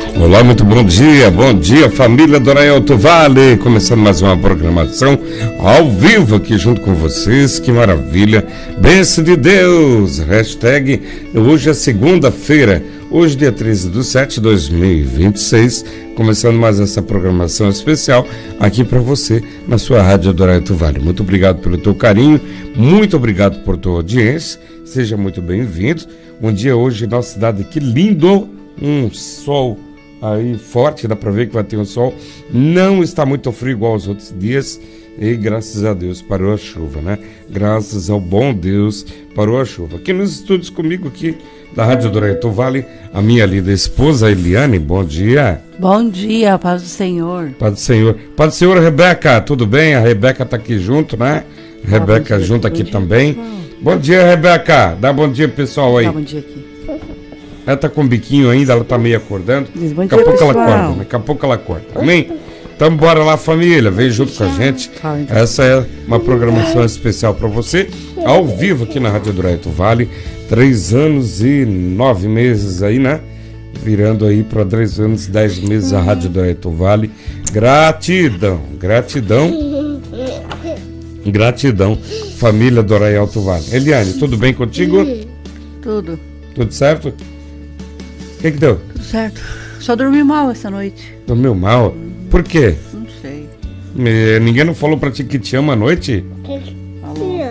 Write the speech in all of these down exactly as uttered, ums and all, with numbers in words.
Olá, muito bom dia, bom dia família do Alto Vale, começando mais uma programação ao vivo aqui junto com vocês, que maravilha, bênção de Deus, hashtag, hoje é segunda-feira, hoje dia treze de setembro de dois mil e vinte e seis, começando mais essa programação especial aqui para você na sua rádio do Alto Vale. Muito obrigado pelo teu carinho, muito obrigado por tua audiência, seja muito bem-vindo. Um dia hoje na nossa cidade, que lindo, um sol aí forte, dá para ver que vai ter um sol, não está muito frio igual aos outros dias e graças a Deus parou a chuva, né? Graças ao bom Deus parou a chuva. Aqui nos estúdios comigo aqui da Rádio do Alto Vale, a minha linda esposa Eliane, bom dia. Bom dia, paz do Senhor. Paz do Senhor. Paz do Senhor, Rebeca, tudo bem? A Rebeca tá aqui junto, né? A Rebeca ah, junto aqui também. Bom dia, Rebeca. Dá bom dia, pessoal aí. Dá bom dia aqui. Ela tá com o biquinho ainda, ela tá meio acordando. Diz, bom daqui dia, a pouco pessoal. ela acorda, daqui a pouco ela acorda. Amém? Então bora lá, família, vem junto com a gente. Essa é uma programação especial para você, ao vivo aqui na Rádio do Alto Vale. Três anos e nove meses aí, né? Virando aí para três anos e dez meses a Rádio do Alto Vale. Gratidão, gratidão, gratidão, família do Alto Vale. Eliane, tudo bem contigo? Tudo. Tudo certo? O que que deu? Tudo certo. Só dormi mal essa noite. Dormiu mal? Por quê? Não sei. Eh, Ninguém não falou pra ti que te ama à noite? Falou.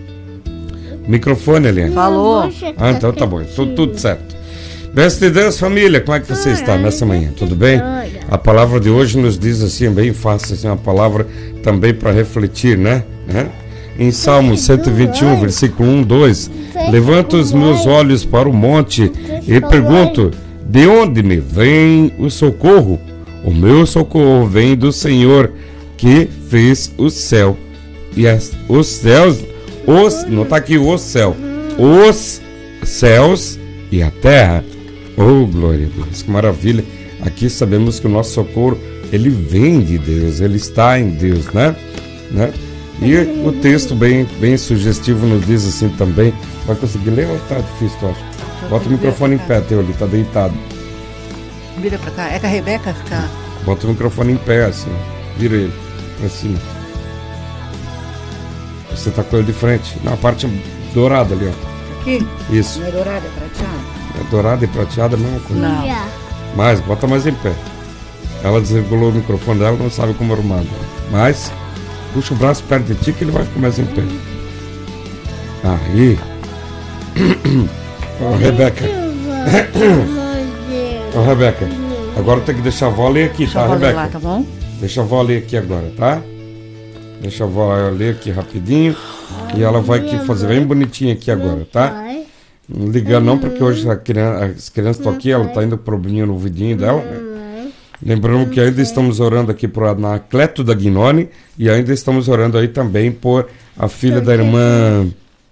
Microfone, Eliane. Falou. Ah, então tá bom. Tudo, tudo certo. Bênção de Deus, família. Como é que você está nessa manhã? Tudo bem? A palavra de hoje nos diz assim, bem fácil, assim, uma palavra também para refletir, né? né? Em Salmo cento e vinte e um, versículo um, dois, levanto os meus olhos para o monte e pergunto, de onde me vem o socorro? O meu socorro vem do Senhor, que fez o céu e as, os céus, os, não está aqui o céu, os céus e a terra. Oh, glória a Deus, que maravilha. Aqui sabemos que o nosso socorro, ele vem de Deus, ele está em Deus, né? né? E o texto bem, bem sugestivo nos diz assim também. Vai conseguir ler ou tá difícil, tu acha? Bota o microfone em pé, teu ali, tá deitado. Vira pra cá. É que a Rebeca fica... Bota o microfone em pé, assim. Vira ele pra cima. Você tá com ele de frente. Na parte dourada ali, ó. Aqui? Isso. Não é dourada, é prateada? É dourada e prateada, não é uma coisa. Não. Mais, bota mais em pé. Ela desregulou o microfone dela, não sabe como arrumar. Mas... puxa o braço perto de ti que ele vai ficar mais em pé. Aí. Ô, oh, Rebeca. Ô, oh, Rebeca. Agora tem que deixar a avó ler aqui, Deixa tá, a avó Rebeca? ler lá, tá bom? Deixa a avó ler aqui agora, tá? Deixa a avó ler aqui rapidinho. E ela vai aqui fazer bem bonitinho aqui agora, tá? Não liga não, porque hoje a criança, as crianças estão aqui, ela tá indo com probleminha no ouvidinho dela, né? Lembrando que ainda estamos orando aqui por Anacleto da Guinone e ainda estamos orando aí também por a filha da irmã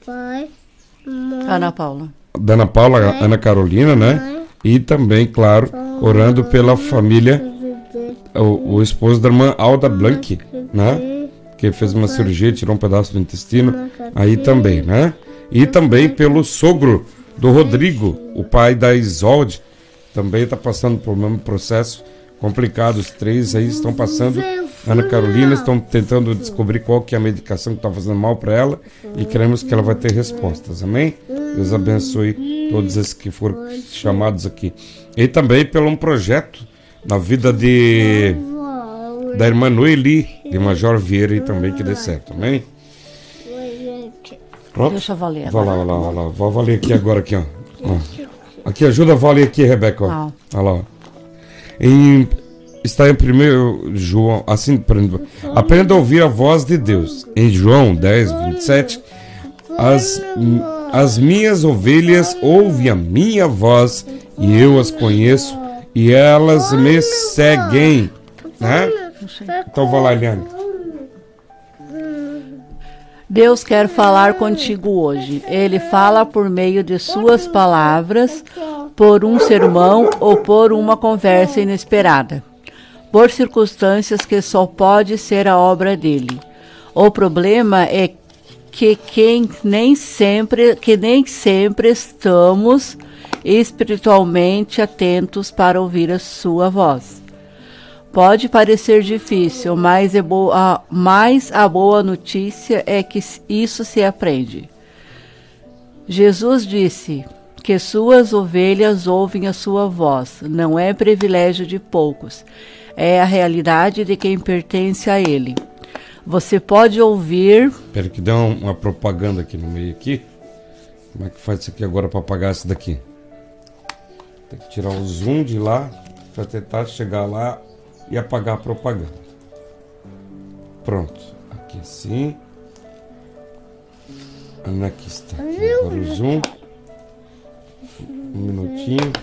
Ana Paula. da Ana Paula, Ana Carolina, né? E também, claro, orando pela família, o, o esposo da irmã Alda Blanc, né? Que fez uma cirurgia, tirou um pedaço do intestino, aí também, né? E também pelo sogro do Rodrigo, o pai da Isolde, também está passando por mesmo processo complicado. Os três aí estão passando. Ana Carolina estão tentando descobrir qual que é a medicação que está fazendo mal para ela e queremos que ela vai ter respostas, amém? Deus abençoe todos esses que foram chamados aqui. E também pelo um projeto na vida de da irmã Noeli de Major Vieira e também que dê certo, amém? Pronto? Deixa eu valer. Vai lá, vai lá, vai lá. Vou valer aqui agora, aqui, ó. ó. Aqui, ajuda a valer aqui, Rebeca, ó. Ah. Olha lá, ó. Em, está em primeiro João, assim, aprenda a ouvir a voz de Deus. Em João dez, vinte e sete, as, as minhas ovelhas ouvem a minha voz e eu as conheço e elas me seguem, né? Então vai lá, Eliane. Deus quer falar contigo hoje. Ele fala por meio de suas palavras, por um sermão ou por uma conversa inesperada, por circunstâncias que só pode ser a obra dele. O problema é que quem nem sempre, que nem sempre estamos espiritualmente atentos para ouvir a sua voz. Pode parecer difícil, mas, é boa, mas a boa notícia é que isso se aprende. Jesus disse que suas ovelhas ouvem a sua voz. Não é privilégio de poucos, é a realidade de quem pertence a ele. Você pode ouvir... Espera que dê uma, uma propaganda aqui no meio aqui. Como é que faz isso aqui agora para apagar isso daqui? Tem que tirar o zoom de lá para tentar chegar lá e apagar a propaganda. Pronto. Aqui assim. Aqui está. Aqui agora o zoom. Um minutinho.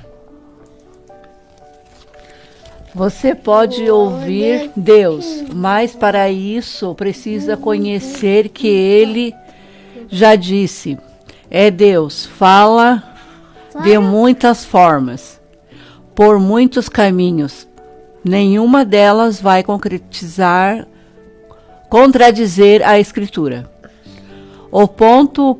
Você pode ouvir Deus, mas para isso precisa conhecer que Ele já disse. É Deus, fala de muitas formas, por muitos caminhos. Nenhuma delas vai concretizar, contradizer a Escritura. O ponto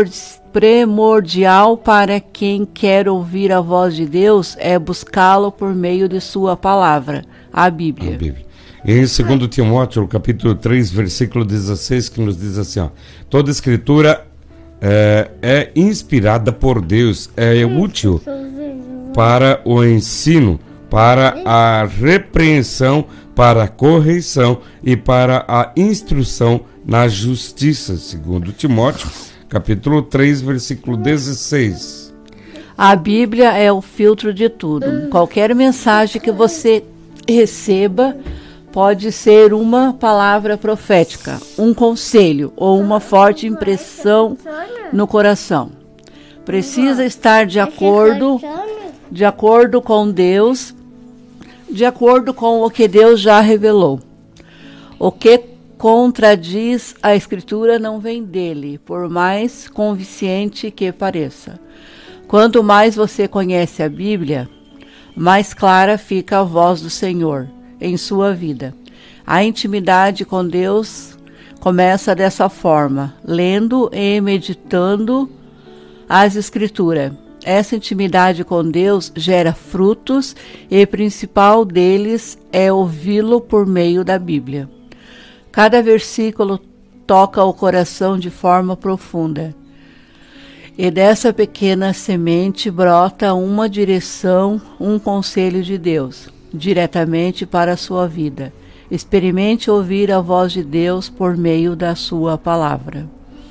primordial para quem quer ouvir a voz de Deus é buscá-lo por meio de sua palavra, a Bíblia. A Bíblia. E em segundo Timóteo, capítulo três, versículo dezesseis, que nos diz assim, ó, toda Escritura é, é inspirada por Deus, é útil para o ensino, para a repreensão, para a correção e para a instrução na justiça, segundo Timóteo, capítulo três, versículo dezesseis. A Bíblia é o filtro de tudo. Qualquer mensagem que você receba pode ser uma palavra profética, um conselho ou uma forte impressão no coração. Precisa estar de acordo, de acordo com Deus, de acordo com o que Deus já revelou. O que contradiz a Escritura não vem dele, por mais convincente que pareça. Quanto mais você conhece a Bíblia, mais clara fica a voz do Senhor em sua vida. A intimidade com Deus começa dessa forma, lendo e meditando as Escrituras. Essa intimidade com Deus gera frutos e o principal deles é ouvi-lo por meio da Bíblia. Cada versículo toca o coração de forma profunda. E dessa pequena semente brota uma direção, um conselho de Deus, diretamente para a sua vida. Experimente ouvir a voz de Deus por meio da sua palavra.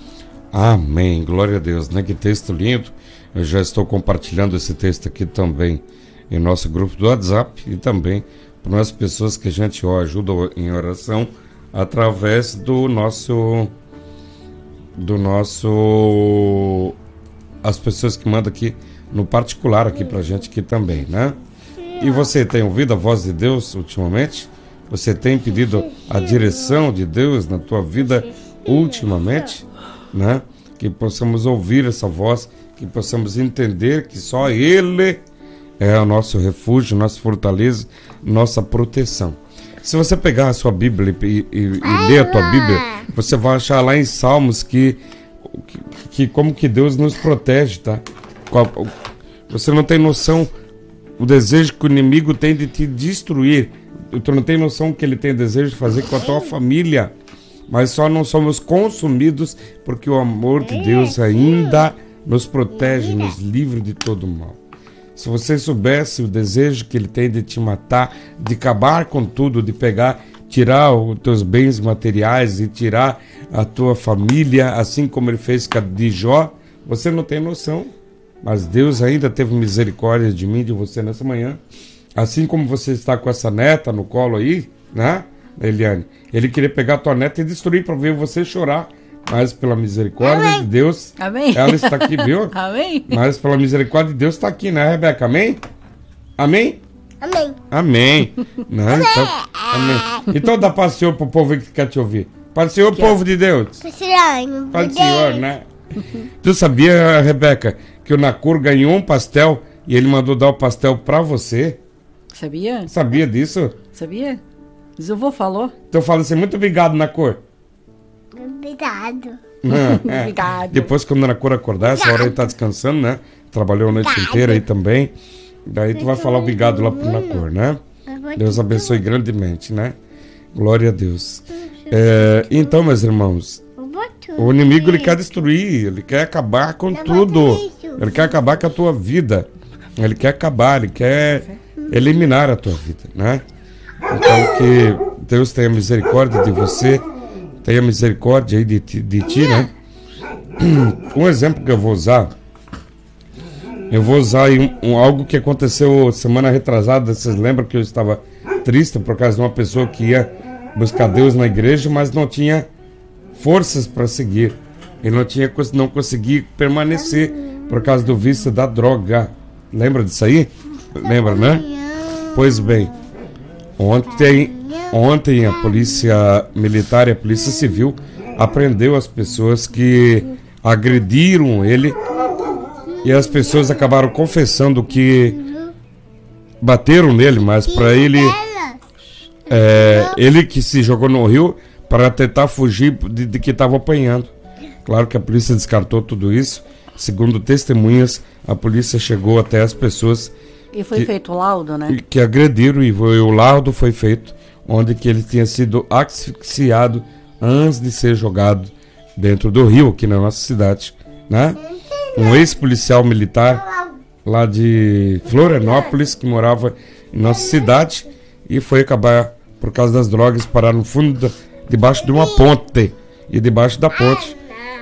Amém. Glória a Deus, né? Que texto lindo. Eu já estou compartilhando esse texto aqui também em nosso grupo do WhatsApp e também para as pessoas que a gente ajuda em oração através do nosso do nosso as pessoas que mandam aqui no particular aqui pra gente aqui também, né? E você tem ouvido a voz de Deus ultimamente? Você tem pedido a direção de Deus na tua vida ultimamente, né? Que possamos ouvir essa voz, que possamos entender que só Ele é o nosso refúgio, nossa fortaleza, nossa proteção. Se você pegar a sua Bíblia e, e, e ler a tua Bíblia, você vai achar lá em Salmos que, que, que como que Deus nos protege, tá? Você não tem noção o desejo que o inimigo tem de te destruir. Tu não tem noção que ele tem desejo de fazer com a tua família. Mas só não somos consumidos porque o amor de Deus ainda nos protege, nos livra de todo mal. Se você soubesse o desejo que ele tem de te matar, de acabar com tudo, de pegar, tirar os teus bens materiais e tirar a tua família, assim como ele fez com a de Jó, você não tem noção. Mas Deus ainda teve misericórdia de mim, de você nessa manhã. Assim como você está com essa neta no colo aí, né, Eliane? Ele queria pegar a tua neta e destruir para ver você chorar. Mas pela misericórdia Amém. de Deus, Amém. ela está aqui, viu? Amém. Mas pela misericórdia de Deus está aqui, né, Rebeca? Amém? Amém? Amém. Amém. Não, então, amém. Então dá paz, Senhor, para o povo que quer te ouvir. Paz, Senhor, povo de Deus. Paz, Senhor, né? Tu sabia, Rebeca, que o Nacor ganhou um pastel e ele mandou dar o pastel para você? Sabia? Sabia disso? Sabia? Mas o vô falou. Então fala assim, muito obrigado, Nacor. Obrigado. Não, é. Obrigado. Depois, quando a Nacor acordar, essa hora ele tá descansando, né? trabalhou a noite inteira aí também. Daí tu vai falar obrigado lá pro Nacor, né? Deus abençoe grandemente, né? Glória a Deus. É, então, meus irmãos, o inimigo ele quer destruir, ele quer acabar com tudo. Ele quer acabar com a tua vida. Ele quer acabar, ele quer eliminar a tua vida, né? Então que Deus tenha misericórdia de você, tenha misericórdia aí de ti, de ti, né? Um exemplo que eu vou usar, eu vou usar aí um, um, algo que aconteceu semana retrasada. Vocês lembram que eu estava triste por causa de uma pessoa que ia buscar Deus na igreja, mas não tinha forças para seguir. Ele não, tinha, não conseguia permanecer por causa do vício da droga. Lembra disso aí? Lembra, né? Pois bem, ontem, ontem a polícia militar e a polícia civil apreendeu as pessoas que agrediram ele, e as pessoas acabaram confessando que bateram nele, mas para ele, é, ele que se jogou no rio para tentar fugir de, de que estava apanhando. Claro que a polícia descartou tudo isso. Segundo testemunhas, a polícia chegou até as pessoas. E foi que, feito o laudo, né? Que agrediram, e foi, o laudo foi feito, onde que ele tinha sido asfixiado antes de ser jogado dentro do rio, aqui na nossa cidade, né? Um ex-policial militar lá de Florianópolis, que morava em nossa cidade, e foi acabar, por causa das drogas, parar no fundo, da, debaixo de uma ponte. E debaixo da ponte,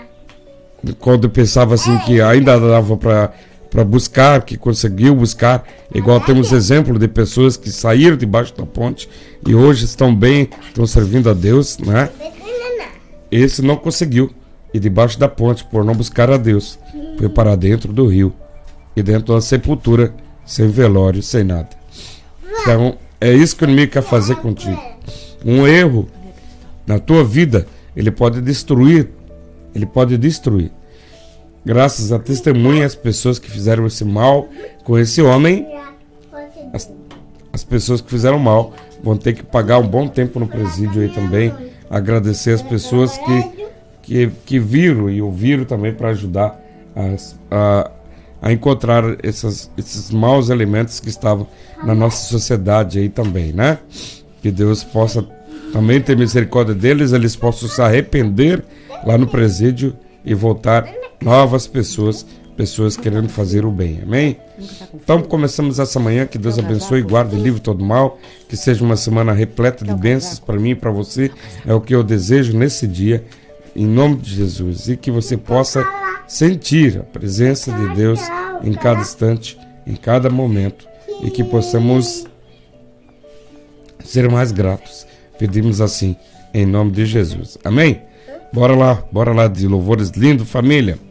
quando pensava assim que ainda dava para para buscar, que conseguiu buscar, igual temos exemplo de pessoas que saíram debaixo da ponte e hoje estão bem, estão servindo a Deus, né? Esse não conseguiu ir debaixo da ponte por não buscar a Deus, foi para dentro do rio e dentro da sepultura, sem velório, sem nada. Então é isso que o inimigo quer fazer contigo. Um erro na tua vida, ele pode destruir, ele pode destruir. Graças a testemunha, as pessoas que fizeram esse mal com esse homem, as, as pessoas que fizeram mal vão ter que pagar um bom tempo no presídio aí também. Agradecer as pessoas que, que, que viram e ouviram também para ajudar as, a, a encontrar essas, esses maus elementos que estavam na nossa sociedade aí também, né? Que Deus possa também ter misericórdia deles, eles possam se arrepender lá no presídio e voltar novas pessoas, pessoas querendo fazer o bem, amém? Então começamos essa manhã, que Deus abençoe e guarde e livre todo mal, que seja uma semana repleta de bênçãos para mim e para você, é o que eu desejo nesse dia, em nome de Jesus, e que você possa sentir a presença de Deus em cada instante, em cada momento, e que possamos ser mais gratos. Pedimos assim, em nome de Jesus, amém? Bora lá, bora lá de louvores lindo, família.